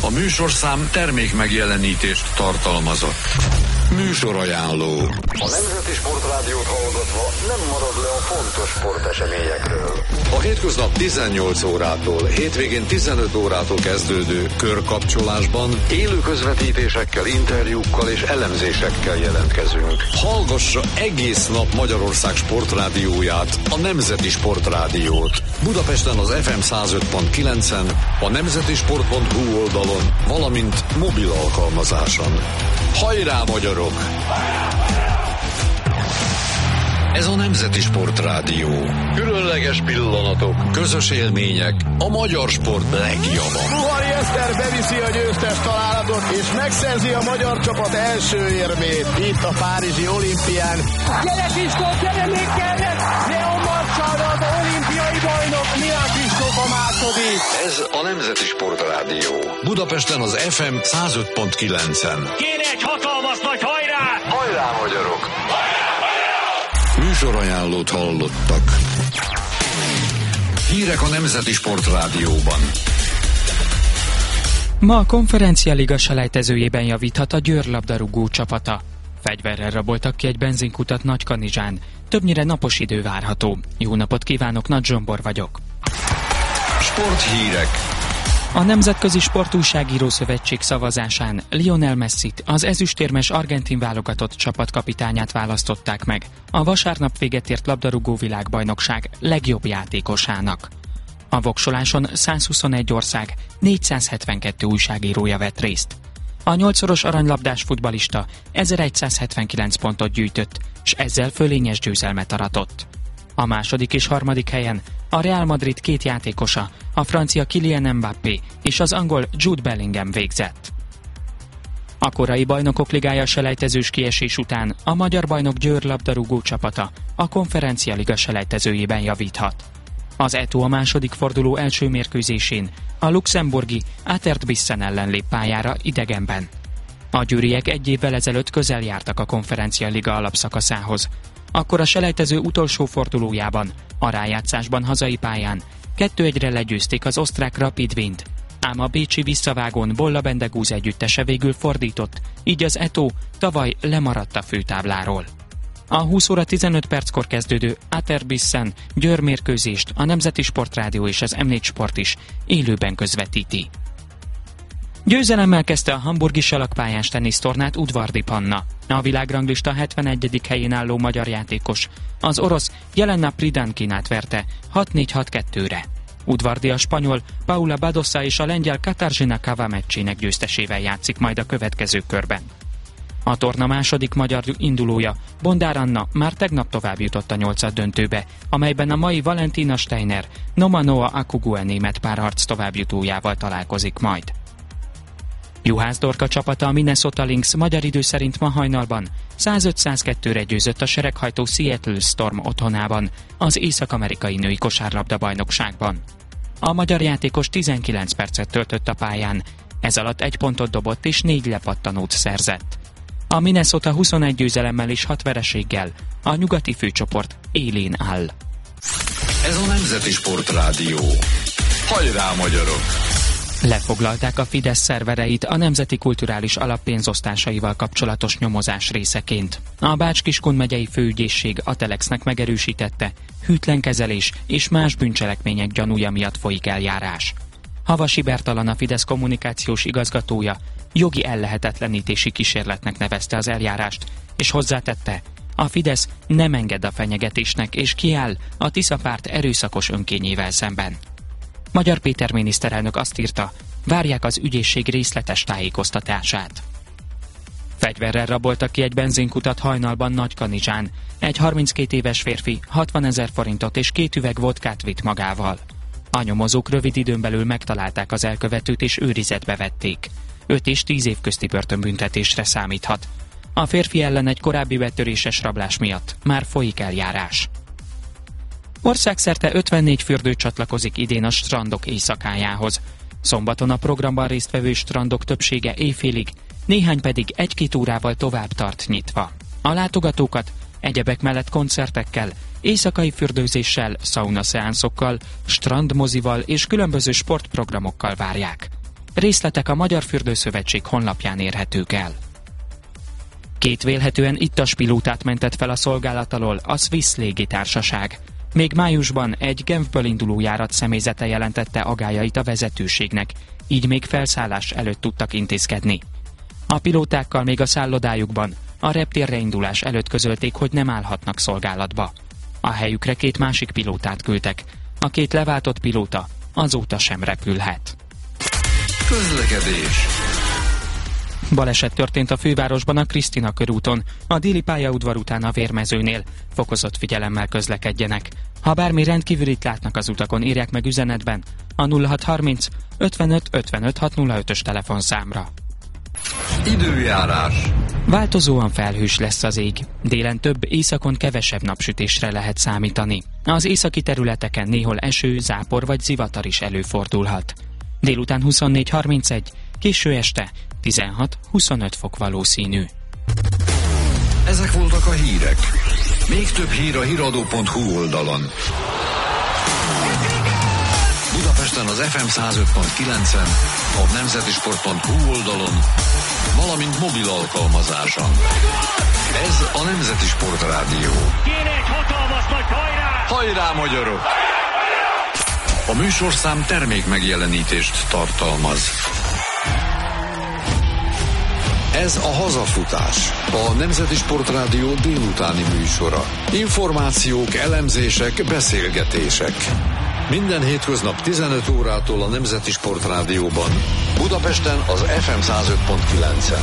A műsorszám termék megjelenítést tartalmazott. Műsorajánló. A Nemzeti Sportrádiót hallgatva nem marad le a fontos sporteseményekről. A hétköznap 18 órától, hétvégén 15 órától kezdődő körkapcsolásban Élő közvetítésekkel, interjúkkal és elemzésekkel jelentkezünk. hallgassa egész nap Magyarország sportrádióját, a Nemzeti Sportrádiót. Budapesten az FM 105.9-en, a nemzetisport.hu oldalon, valamint mobil alkalmazáson. Hajrá, magyarok! Ez a Nemzeti Sportrádió. Különleges pillanatok, közös élmények, a magyar sport legjobb. Puhari Eszter beviszi a győztes találatot, és megszerzi a magyar csapat első érmét itt a párizsi olimpián. Gyere Kristóf, gyere még kellett! Leon Marcsára az olimpiai bajnok, Milán Kristóf a második. Ez a Nemzeti Sportrádió. Budapesten az FM 105.9-en. Kéne egy hatalmas nagy hajrá! Hajrá, magyarok! Műsorajánlót hallottak. Hírek a Nemzeti Sportrádióban. Ma a Konferencia Liga selejtezőjében javíthat a Győr labdarúgó csapata. Fegyverrel raboltak ki egy benzinkutat Nagykanizsán. Többnyire napos idő várható. Jó napot kívánok, Nagy Zsombor vagyok. Sporthírek. A Nemzetközi Sportújságíró Szövetség szavazásán Lionel Messit, az ezüstérmes argentin válogatott csapatkapitányát választották meg a vasárnap véget ért labdarúgó világbajnokság legjobb játékosának. A voksoláson 121 ország, 472 újságírója vett részt. A 8-szoros aranylabdás futballista 1179 pontot gyűjtött, s ezzel fölényes győzelmet aratott. A második és harmadik helyen a Real Madrid két játékosa, a francia Kylian Mbappé és az angol Jude Bellingham végzett. A korai Bajnokok Ligája selejtezős kiesés után a magyar bajnok Győr labdarúgó csapata a Konferencia Liga selejtezőjében javíthat. Az ETO a második forduló első mérkőzésén a luxemburgi Atert Bissen ellen lép pályára idegenben. A győriek egy évvel ezelőtt közel jártak a Konferencia Liga alapszakaszához. Akkor a selejtező utolsó fordulójában, a rájátszásban hazai pályán 2-1-re legyőzték az osztrák Rapid Wient, ám a bécsi visszavágón Bolla Bendegúz együttese végül fordított, így az ETO tavaly lemaradt a főtábláról. A 20 óra 15 perckor kezdődő Atert Bissen Győr mérkőzést a Nemzeti Sportrádió és az M4 Sport is élőben közvetíti. Győzelemmel kezdte a hamburgi salakpályás tenisztornát Udvardi Panna. A világranglista 71. helyén álló magyar játékos az orosz Jelena Pridankinát verte 6-4-6-2-re. Udvardi a spanyol Paula Badosa és a lengyel Katarzyna Kawa meccsének győztesével játszik majd a következő körben. A torna második magyar indulója, Bondár Anna már tegnap tovább jutott a nyolcaddöntőbe, amelyben a mai Valentina Steiner, Nomanoa Akugue német párharc továbbjutójával találkozik majd. Juhász Dorka csapata, a Minnesota Lynx magyar idő szerint ma hajnalban 105-102-re győzött a sereghajtó Seattle Storm otthonában, az észak-amerikai női kosárlabda bajnokságban. A magyar játékos 19 percet töltött a pályán, ez alatt 1 pontot dobott és 4 lepattanót szerzett. A Minnesota 21 győzelemmel és 6 vereséggel a nyugati főcsoport élén áll. Ez a Nemzeti Sportrádió. Hajrá, magyarok! Lefoglalták a Fidesz szervereit a Nemzeti Kulturális Alap pénzosztásaival kapcsolatos nyomozás részeként. A Bács-Kiskun megyei főügyészség a Telexnek megerősítette, hűtlen kezelés és más bűncselekmények gyanúja miatt folyik eljárás. Havasi Bertalan, a Fidesz kommunikációs igazgatója jogi ellehetetlenítési kísérletnek nevezte az eljárást, és hozzátette, a Fidesz nem enged a fenyegetésnek és kiáll a Tisza párt erőszakos önkényével szemben. Magyar Péter miniszterelnök azt írta, várják az ügyészség részletes tájékoztatását. Fegyverrel raboltak ki egy benzinkutat hajnalban Nagykanizsán. Egy 32 éves férfi 60 000 forintot és 2 üveg vodkát vitt magával. A nyomozók rövid időn belül megtalálták az elkövetőt és őrizetbe vették. 5 és 10 év közti börtönbüntetésre számíthat. A férfi ellen egy korábbi betöréses rablás miatt már folyik eljárás. Országszerte 54 fürdő csatlakozik idén a strandok éjszakájához. Szombaton a programban résztvevő strandok többsége éjfélig, néhány pedig 1-2 órával tovább tart nyitva. A látogatókat egyebek mellett koncertekkel, éjszakai fürdőzéssel, szaunaszeánszokkal, strandmozival és különböző sportprogramokkal várják. Részletek a Magyar Fürdőszövetség honlapján érhetők el. 2 vélhetően ittas pilótát mentett fel a szolgálat alól a Swiss légitársaság. Még májusban egy Genfből induló járat személyzete jelentette aggályait a vezetőségnek, így még felszállás előtt tudtak intézkedni. A pilótákkal még a szállodájukban a reptérre indulás előtt közölték, hogy nem állhatnak szolgálatba. A helyükre 2 másik pilótát küldtek. A 2 leváltott pilóta azóta sem repülhet. Közlekedés. Baleset történt a fővárosban a Krisztina körúton, a déli pályaudvar után a Vérmezőnél. Fokozott figyelemmel közlekedjenek. Ha bármi rendkívülit látnak az utakon, írják meg üzenetben a 0630 55 55 605-ös telefonszámra. Időjárás. Változóan felhős lesz az ég. Délen több, északon kevesebb napsütésre lehet számítani. Az északi területeken néhol eső, zápor vagy zivatar is előfordulhat. Délután 24-31, késő este 16-25 fok valószínű. Ezek voltak a hírek. Még több hír a hiradó.hu oldalon. Budapesten az FM 105.9-en, a nemzetisport.hu oldalon, valamint mobil alkalmazáson. Ez a Nemzeti Sport Rádió. Kéne egy hatalmas nagy hajrá! Hajrá, magyarok! A műsorszám termék megjelenítést tartalmaz. Ez a Hazafutás, a Nemzeti Sport Rádió délutáni műsora. Információk, elemzések, beszélgetések. Minden hétköznap 15 órától a Nemzeti Sport Rádióban, Budapesten az FM 105.9-en.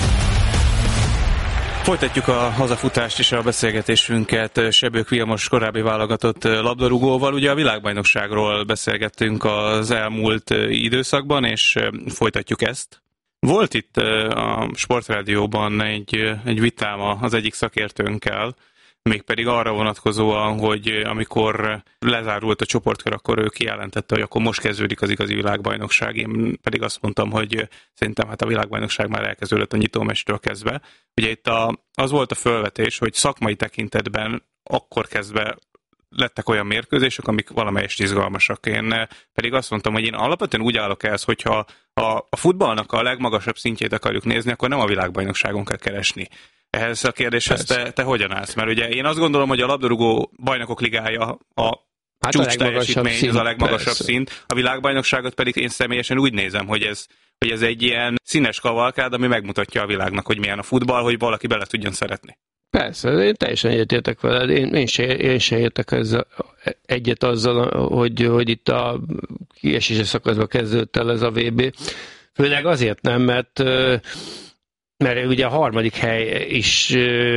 Folytatjuk a hazafutást és a beszélgetésünket Sebők Vilmos korábbi válogatott labdarúgóval. Ugye a világbajnokságról beszélgettünk az elmúlt időszakban, és folytatjuk ezt. Volt itt a Sportrádióban egy vitám az egyik szakértőnkkel, mégpedig arra vonatkozóan, hogy amikor lezárult a csoportkör, akkor ő kijelentette, hogy akkor most kezdődik az igazi világbajnokság. Én pedig azt mondtam, hogy szerintem hát a világbajnokság már elkezdődött a nyitómecstől kezdve. Ugye itt az volt a felvetés, hogy szakmai tekintetben akkor kezdve lettek olyan mérkőzések, amik valamelyest izgalmasak. Én pedig azt mondtam, hogy én alapvetően úgy állok ehhez, hogyha a futballnak a legmagasabb szintjét akarjuk nézni, akkor nem a világbajnokságon kell keresni. Ehhez a kérdéshez te hogyan állsz? Mert ugye én azt gondolom, hogy a labdarúgó bajnokok ligája a csúcs teljesítmény, az a legmagasabb szint. A világbajnokságot pedig én személyesen úgy nézem, hogy ez egy ilyen színes kavalkád, ami megmutatja a világnak, hogy milyen a futball, hogy valaki bele tudjon szeretni. Persze, én teljesen egyetértek veled. Én se értek egyet azzal, hogy itt a kieséses szakaszban kezdődött el ez a VB. Főleg azért nem, mert ugye a harmadik hely is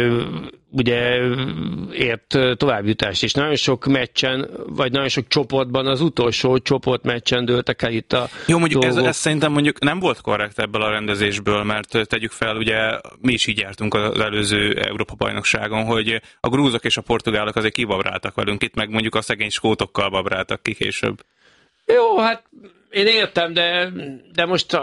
ugye ért továbbjutást, és nagyon sok meccsen, vagy nagyon sok csoportban az utolsó csoportmeccsen dőltek el itt a Jó, mondjuk ez szerintem mondjuk nem volt korrekt ebből a rendezésből, mert tegyük fel, ugye mi is így jártunk az előző Európa-bajnokságon, hogy a grúzok és a portugálok azért kibabráltak velünk, itt meg mondjuk a szegény skótokkal babráltak ki később. Jó, hát én értem, de most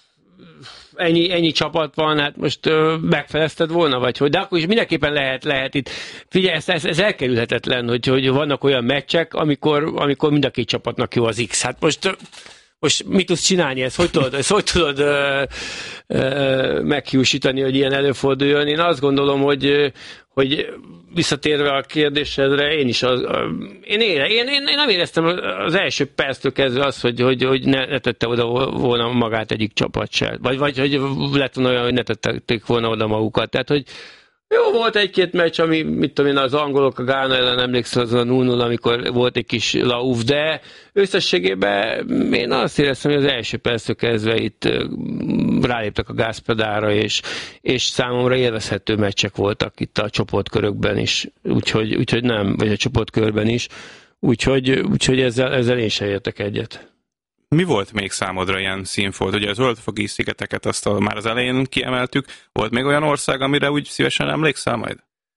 ennyi csapat van, hát most megfelezted volna, vagy hogy, de akkor is mindenképpen lehet itt. Figyelj, ez elkerülhetetlen, hogy vannak olyan meccsek, amikor mind a két csapatnak jó az X. Hát most mit tudsz csinálni ezt? Hogy tudod meghiúsítani, hogy ilyen előforduljon? Én azt gondolom, hogy visszatérve a kérdésedre, én nem éreztem az első perctől kezdve azt, hogy ne tette oda volna magát egyik csapat se. Vagy hogy lett volna olyan, hogy ne tették volna oda magukat. Tehát, hogy jó, volt egy-két meccs, ami, mit tudom én, az angolok a Gána ellen emlékszem, az a 0-0, amikor volt egy kis lauf, de összességében én azt éreztem, hogy az első perctől kezdve itt ráléptek a gázpedára, és számomra élvezhető meccsek voltak itt a csoportkörökben is, úgyhogy nem, vagy a csoportkörben is, úgyhogy ezzel én sem értek egyet. Mi volt még számodra ilyen színfolt? Ugye az Zöld-Fogi-szigeteket azt már az elején kiemeltük. Volt még olyan ország, amire úgy szívesen emlékszel majd?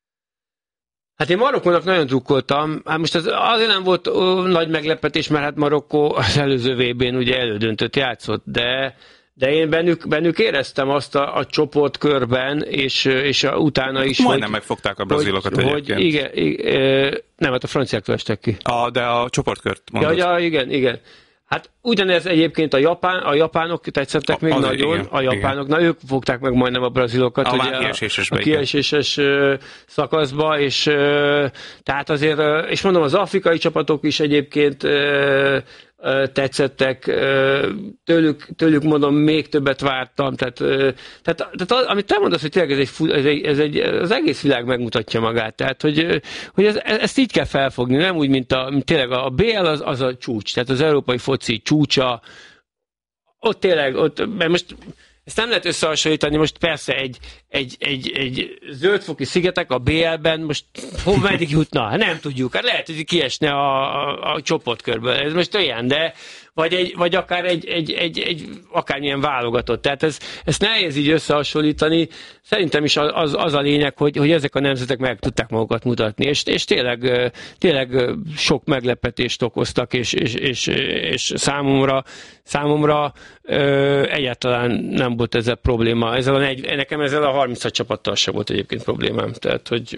Hát én Marokkónak nagyon drukkoltam. Hát most azért nem volt nagy meglepetés, mert hát Marokkó az előző VB-n ugye elődöntött játszott, de én bennük éreztem azt a csoportkörben, és utána is... Majdnem megfogták a brazilokat egyébként. Igen, nem, hát a franciáktól estek ki. De a csoportkört mondod. Ja, igen. Hát ugyanez egyébként a japánok tetszettek még nagyon, igen, a japánok, igen. Na ők fogták meg majdnem a brazilokat a kieséses szakaszba, és tehát azért, és mondom, az afrikai csapatok is egyébként tetszettek, tőlük mondom, még többet vártam, tehát amit te mondasz, hogy tényleg az egész világ megmutatja magát, tehát hogy ezt így kell felfogni, nem úgy, mint tényleg a BL az a csúcs, tehát az európai foci csúcsa, ott tényleg, mert most ezt nem lehet összehasonlítani, most persze egy zöldfoki szigetek a BL-ben most meddig jutna? Nem tudjuk, hát lehet, hogy kiesne a csoportkörből, ez most olyan, de vagy akár egy akármilyen válogatott. Tehát ezt nehéz így összehasonlítani. Szerintem is az a lényeg, hogy ezek a nemzetek meg tudták magukat mutatni, és tényleg sok meglepetést okoztak, és számomra egyáltalán nem volt ezzel probléma. Nekem ezzel a 30 csapattal sem volt egyébként problémám. Tehát, hogy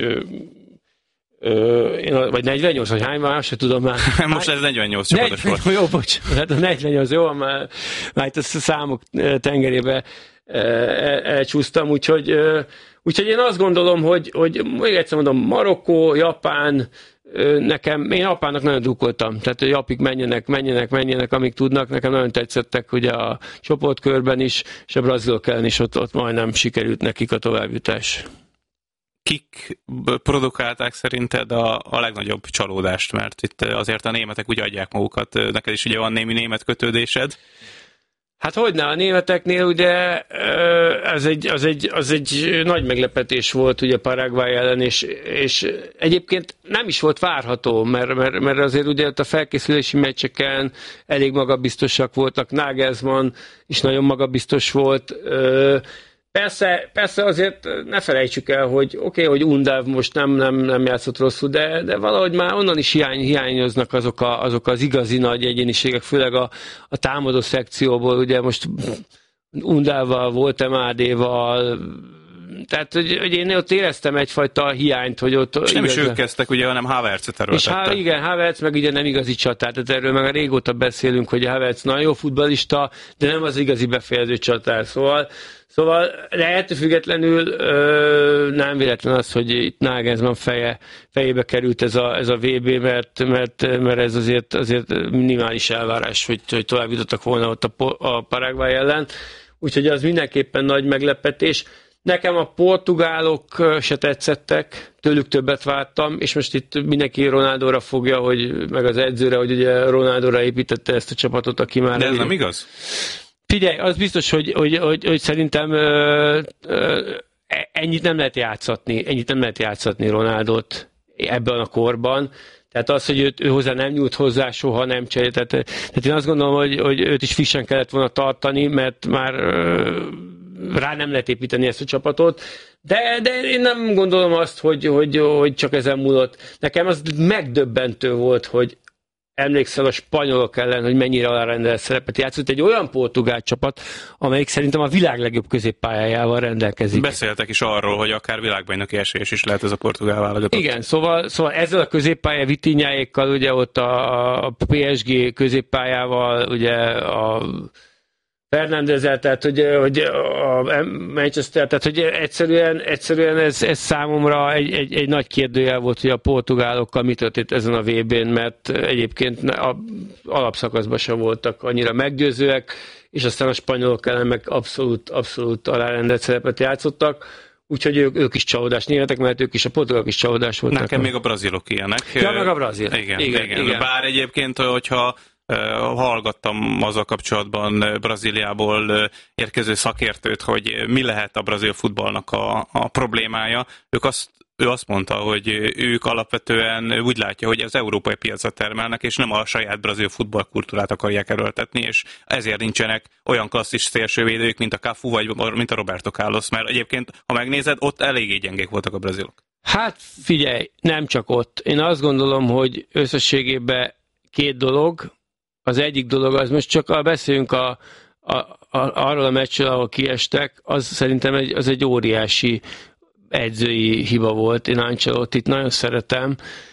vagy 48, vagy hány van, se tudom már. Most ez 48 csapatos volt. Jó, bocs, hát a 48, jó, már itt a számok tengerébe elcsúsztam, úgyhogy én azt gondolom, hogy még egyszer mondom, Marokkó, Japán, én Japánnak nagyon drukkoltam, tehát a japik menjenek, amíg tudnak, nekem nagyon tetszettek ugye a csoportkörben is, és a brazilok ellen is ott majdnem sikerült nekik a továbbjutás. Kik produkálták szerinted a legnagyobb csalódást? Mert itt azért a németek úgy adják magukat, neked is ugye van némi német kötődésed. Hát hogyne, a németeknél ugye az egy nagy meglepetés volt ugye Paraguay ellen, és egyébként nem is volt várható, mert azért ugye ott a felkészülési meccseken elég magabiztosak voltak, Nagelsmann is nagyon magabiztos volt. Persze azért ne felejtsük el, hogy hogy Undav most nem játszott rosszul, de valahogy már onnan is hiányoznak azok az igazi nagy egyéniségek, főleg a támadó szekcióból, ugye most Undavval, Voltemádéval, tehát, hogy én ott éreztem egyfajta hiányt, hogy ott... És nem is ők kezdtek, ugye, hanem Havertzet erőltette. És igen, Havertz meg ugye nem igazi csatár, tehát erről meg régóta beszélünk, hogy Havertz nagyon jó futballista, de nem az igazi befejező csatár, Szóval, de ettől függetlenül nem véletlen az, hogy itt Nagelsmann fejébe került ez a VB, mert ez azért minimális elvárás, hogy tovább jutottak volna ott a Paraguay ellen. Úgyhogy az mindenképpen nagy meglepetés. Nekem a portugálok se tetszettek, tőlük többet vártam, és most itt mindenki Ronaldóra fogja, meg az edzőre, hogy ugye Ronaldóra építette ezt a csapatot, aki már... De ez nem igaz? Figyelj, az biztos, hogy szerintem ennyit nem lehet játszatni Ronaldot ebben a korban. Tehát az, hogy ő hozzá nem nyújt hozzá, soha nem cserélt. Tehát én azt gondolom, hogy őt is frissen kellett volna tartani, mert már rá nem lehet építeni ezt a csapatot. De én nem gondolom azt, hogy csak ezen múlott. Nekem az megdöbbentő volt, hogy emlékszel a spanyolok ellen, hogy mennyire alárendelt szerepet játszott egy olyan portugál csapat, amelyik szerintem a világ legjobb középpályájával rendelkezik. Beszéltek is arról, hogy akár világbajnoki esélyes is lehet ez a portugál válogatott. Igen, szóval ezzel a középpálya Vitinháékkal, ugye ott a PSG középpályával, ugye a Fernandezzel, tehát hogy a Manchester, tehát hogy egyszerűen ez számomra egy nagy kérdőjel volt, hogy a portugálokkal mi történt ezen a VB-n, mert egyébként a alapszakaszban sem voltak annyira meggyőzőek, és aztán a spanyolok ellen meg abszolút alárendelt szerepet játszottak, úgyhogy ők is csalódás németek, mert ők is, a portugálok is csalódás voltak. Nekem még a brazilok ilyenek. Ja, meg a brazil. Igen. Bár egyébként, hogyha hallgattam azzal kapcsolatban Brazíliából érkező szakértőt, hogy mi lehet a brazil futballnak a problémája. Ő azt mondta, hogy ők alapvetően úgy látja, hogy az európai piacra termelnek, és nem a saját brazil futballkultúrát akarják erőltetni, és ezért nincsenek olyan klasszis szélsővédők, mint a Cafu, vagy mint a Roberto Carlos, mert egyébként, ha megnézed, ott eléggé gyengék voltak a brazilok. Hát figyelj, nem csak ott. Én azt gondolom, hogy összességében két dolog. Az egyik dolog, az most csak beszéljünk arról a meccsről, ahol kiestek, az szerintem az egy óriási edzői hiba volt. Én Ancelottit nagyon szeretem,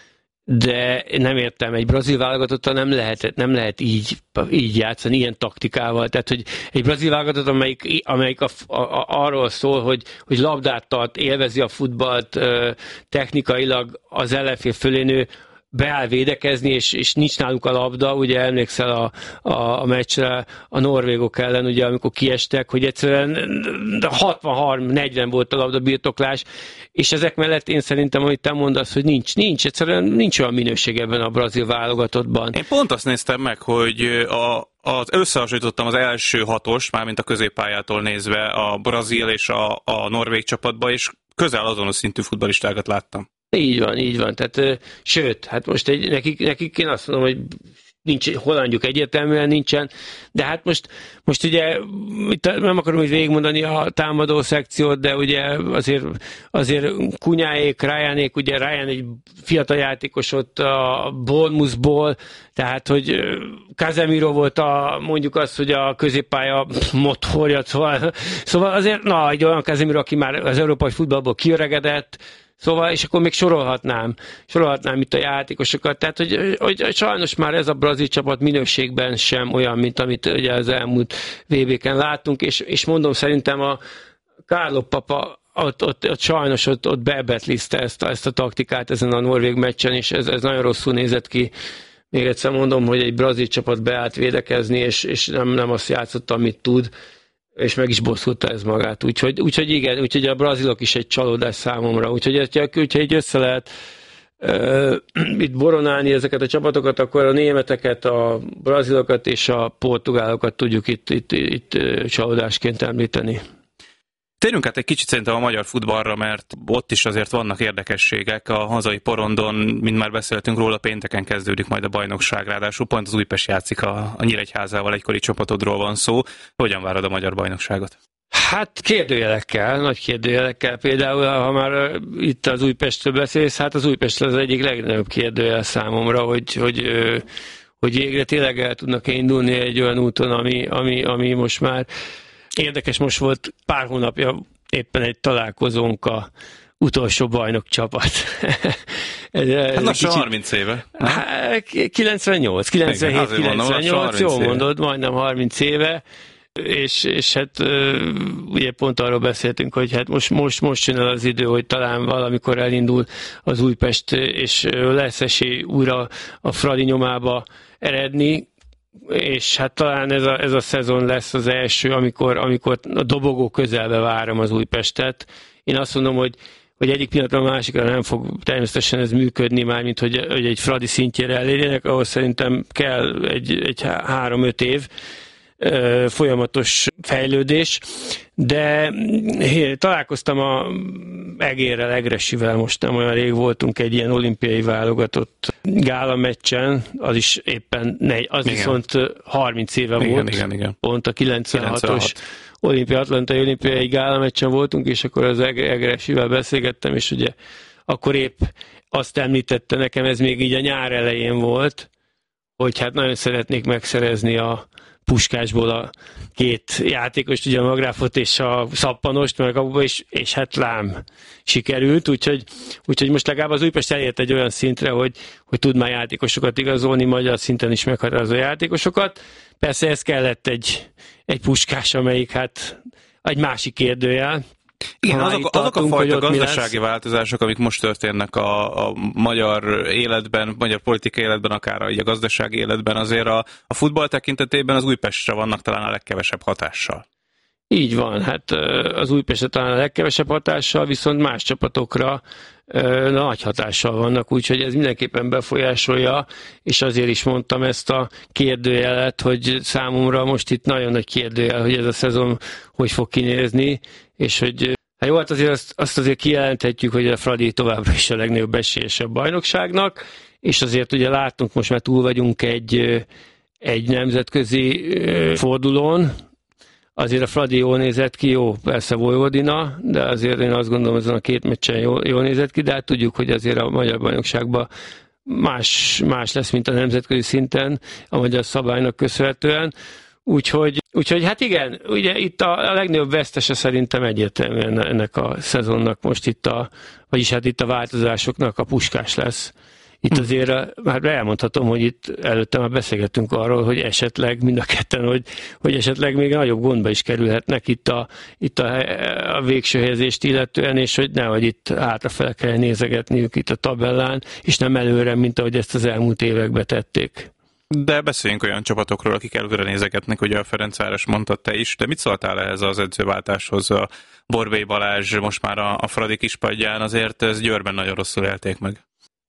de nem értem, egy brazil válogatottal nem lehet így játszani, ilyen taktikával. Tehát, hogy egy brazil válogatott, amelyik arról szól, hogy labdát tart, élvezi a futballt, technikailag az ellenfél fölé nő, beáll védekezni, és nincs náluk a labda, ugye emlékszel a meccsre a norvégok ellen, ugye amikor kiestek, hogy egyszerűen 60-40 volt a labda birtoklás, és ezek mellett én szerintem, amit te mondasz, hogy egyszerűen nincs olyan minőség ebben a brazil válogatottban. Én pont azt néztem meg, hogy összehasonlítottam az első hatost, mármint a középpályától nézve a brazil és a norvég csapatba, és közel azonos szintű futballistákat láttam. Így van. Tehát, sőt, hát most nekik én azt mondom, hogy nincs, hollandjuk egyértelműen nincsen, de hát most ugye nem akarom így végigmondani a támadó szekciót, de ugye azért Kunyáék, Ryanék, ugye Ryan egy fiatal játékos ott a Bournemouthból, tehát hogy Casemiro volt mondjuk azt, hogy a középpálya motorja, szóval azért egy olyan Casemiro, aki már az európai futballból kiöregedett, szóval, és akkor még sorolhatnám itt a játékosokat, tehát hogy sajnos már ez a brazil csapat minőségben sem olyan, mint amit ugye az elmúlt VB-ken láttunk, és mondom, szerintem a Carlo Papa ott sajnos ott bebetlizte ezt a taktikát ezen a norvég meccsen, és ez nagyon rosszul nézett ki. Még egyszer mondom, hogy egy brazil csapat beállt védekezni, és nem azt játszott, amit tud, és meg is bosszulta ez magát. Úgyhogy igen, úgyhogy a brazilok is egy csalódás számomra. Úgyhogy így össze lehet itt boronálni ezeket a csapatokat, akkor a németeket, a brazilokat és a portugálokat tudjuk itt csalódásként említeni. Térjünk át egy kicsit szerintem a magyar futballra, mert ott is azért vannak érdekességek. A hazai porondon, mint már beszéltünk róla, pénteken kezdődik majd a bajnokság, ráadásul pont az Újpest játszik a Nyíregyházával, egykori csapatodról van szó. Hogyan várod a magyar bajnokságot? Hát nagy kérdőjelekkel. Például, ha már itt az Újpestről beszélsz, hát az Újpest az egyik legnagyobb kérdőjel számomra, hogy végre tényleg el tudnak indulni egy olyan úton, ami most már érdekes. Most volt pár hónapja éppen egy találkozónk a utolsó bajnok csapat. Hát lassan 30 éve. 98, jól mondod, majdnem 30 éve. És hát ugye pont arról beszéltünk, hogy hát most jön el az idő, hogy talán valamikor elindul az Újpest, és lesz esély újra a Fradi nyomába eredni, és hát talán ez a szezon lesz az első, amikor a dobogó közelbe várom az Újpestet. Én azt mondom, hogy egyik pillanatban a másikra nem fog természetesen ez működni, mármint hogy egy Fradi szintjére elérjenek, ahhoz szerintem kell egy 3-5 év folyamatos fejlődés, de találkoztam a Egérrel, Egresszivel, most nem olyan rég voltunk egy ilyen olimpiai válogatott gála meccsen, az is éppen viszont 30 éve volt, igen. Pont a 96-os atlantai olimpiai gála meccsen voltunk, és akkor az Egresszivel beszélgettem, és ugye akkor épp azt említette nekem, ez még így a nyár elején volt, hogy hát nagyon szeretnék megszerezni a Puskásból a két játékost, ugye a Magráfot és a Szappanost, meg abba is, és hát lám sikerült, úgyhogy most legalább az Újpest elért egy olyan szintre, hogy tud már játékosokat igazolni, magyar szinten is meghatározó játékosokat. Persze ez kellett egy Puskás, amelyik hát egy másik kérdőjel. Igen, azok a fajta gazdasági változások, amik most történnek a magyar életben, magyar politikai életben, akár a gazdasági életben, azért a futball tekintetében az Újpestre vannak talán a legkevesebb hatással. Így van, hát az Újpestre talán a legkevesebb hatással, viszont más csapatokra nagy hatással vannak, úgyhogy ez mindenképpen befolyásolja, és azért is mondtam ezt a kérdőjelet, hogy számomra most itt nagyon nagy kérdőjel, hogy ez a szezon hogy fog kinézni, és hogy hát jó, hát azt azért kijelenthetjük, hogy a Fradi továbbra is a legnagyobb esélyes a bajnokságnak, és azért ugye láttunk, most már túl vagyunk egy nemzetközi fordulón, azért a Fradi jól nézett ki, jó, persze Vojvodina, de azért én azt gondolom, hogy azon a két meccsen jól nézett ki, de hát tudjuk, hogy azért a magyar bajnokságban más lesz, mint a nemzetközi szinten, a magyar szabálynak köszönhetően. Úgyhogy hát igen, ugye itt a legnagyobb vesztese szerintem egyértelműen ennek a szezonnak most vagyis hát itt a változásoknak a Puskás lesz. itt azért már elmondhatom, hogy itt előtte már beszélgettünk arról, hogy esetleg mind a ketten, hogy esetleg még nagyobb gondba is kerülhetnek itt a végső helyezést illetően, és hogy nehogy itt hátrafele kell nézegetniük itt a tabellán, és nem előre, mint ahogy ezt az elmúlt években tették. De beszéljünk olyan csapatokról, akik előre nézegetnek, ugye a Ferencváros mondtad te is, de mit szóltál ehhez az edzőváltáshoz? A Borbély Balázs most már a Fradi kispadján, azért ez Győrben nagyon rosszul élték meg.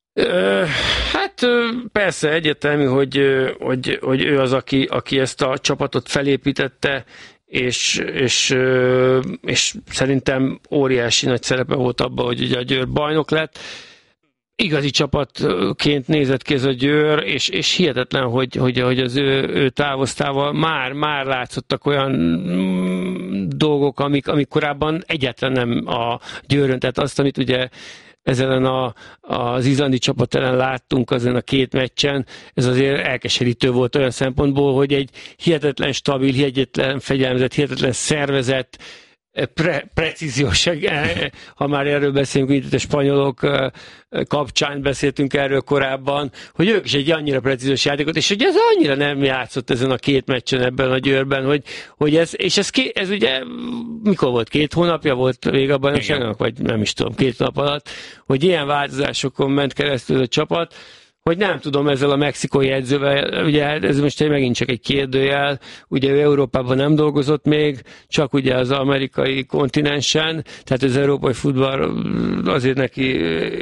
Hát persze egyértelmű, hogy ő az, aki ezt a csapatot felépítette, és szerintem óriási nagy szerepe volt abban, hogy ugye a Győr bajnok lett. Igazi csapatként nézett ki ez a Győr, és hihetetlen, hogy az ő távoztával már látszottak olyan dolgok, amik korábban egyáltalán nem a Győrön, tehát azt, amit ugye ezen az izlandi csapat ellen láttunk azon a két meccsen, ez azért elkeserítő volt olyan szempontból, hogy egy hihetetlen stabil, hihetetlen fegyelmezett, hihetetlen szervezett, precíziós, ha már erről beszélünk, itt a spanyolok kapcsán beszéltünk erről korábban, hogy ők is egy annyira precíziós játékot, és hogy ez annyira nem játszott ezen a két meccsen ebben a Győrben, hogy ez ugye mikor volt? 2 hónapja volt vége a bajnokságnak, vagy nem is tudom, 2 nap alatt, hogy ilyen változásokon ment keresztül a csapat, hogy nem tudom ezzel a mexikói edzővel, ugye ez most megint csak egy kérdőjel, ugye ő Európában nem dolgozott még, csak ugye az amerikai kontinensen, tehát az európai futball azért neki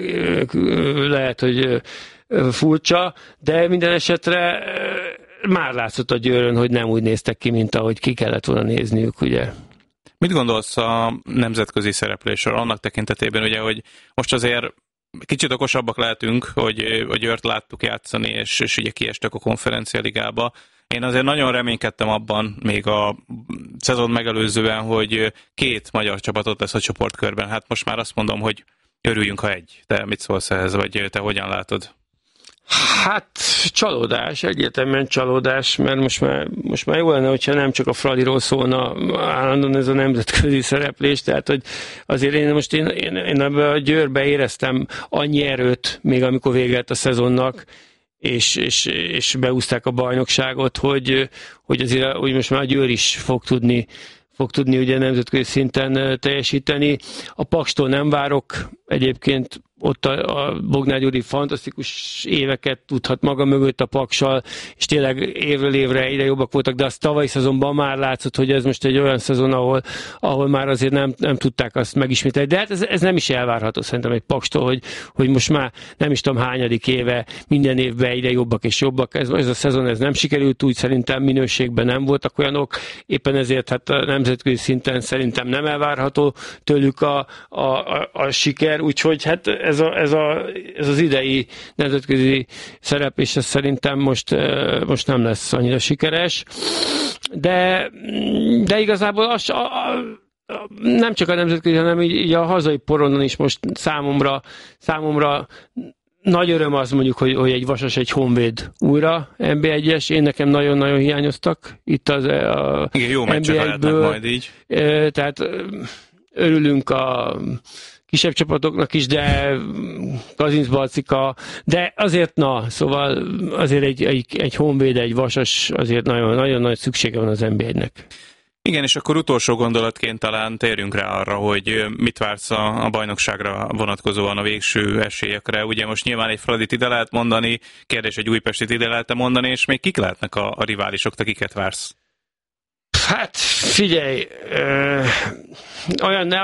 lehet, hogy furcsa, de minden esetre már látszott a Győrön, hogy nem úgy néztek ki, mint ahogy ki kellett volna nézniük, ugye. Mit gondolsz a nemzetközi szereplésről annak tekintetében, ugye, hogy most azért kicsit okosabbak lehetünk, hogy a Győrt láttuk játszani, és ugye kiestek a konferencialigába. Én azért nagyon reménykedtem abban, még a szezon megelőzően, hogy 2 magyar csapatot lesz a csoportkörben. Hát most már azt mondom, hogy örüljünk, ha egy. Te mit szólsz ehhez, vagy te hogyan látod? Hát csalódás, egyértelműen csalódás, mert most már jó lenne, hogyha nem csak a Fradiról szólna állandóan ez a nemzetközi szereplés, tehát hogy azért én ebben a Győrbe éreztem annyi erőt, még amikor vége lett a szezonnak, és beúzták a bajnokságot, hogy azért hogy most már a Győr is fog tudni ugye nemzetközi szinten teljesíteni. A Pakstól nem várok, egyébként ott a Bognár Gyuri fantasztikus éveket tudhat maga mögött a Paksal, és tényleg évről évre egyre jobbak voltak, de az tavalyi szezonban már látszott, hogy ez most egy olyan szezon, ahol már azért nem tudták azt megismételni. De hát ez nem is elvárható szerintem egy Pakstól, hogy most már nem is tudom hányadik éve, minden évben egyre jobbak és jobbak. Ez a szezon ez nem sikerült, úgy szerintem minőségben nem voltak olyanok, éppen ezért hát a nemzetközi szinten szerintem nem elvárható tőlük a siker, úgyhogy hát ez az idei nemzetközi szereplés szerintem most nem lesz annyira sikeres, de igazából nem csak a nemzetközi, hanem így a hazai poronon is most számomra nagy öröm az mondjuk, hogy egy Vasas, egy Honvéd újra NB1-es, én nekem nagyon-nagyon hiányoztak itt az igen, jó meccsek lehetnek majd így. Tehát örülünk a kisebb csapatoknak is, de Kazinc Balcika, de azért szóval azért egy Honvéd, egy Vasas azért nagyon nagy szüksége van az NB1-nek. Igen, és akkor utolsó gondolatként talán térjünk rá arra, hogy mit vársz a bajnokságra vonatkozóan a végső esélyekre. Ugye most nyilván egy Fradit ide lehet mondani, kérdés, egy Újpestit ide lehet mondani, és még kik lehetnek a riválisok, te kiket vársz? Hát figyelj, olyan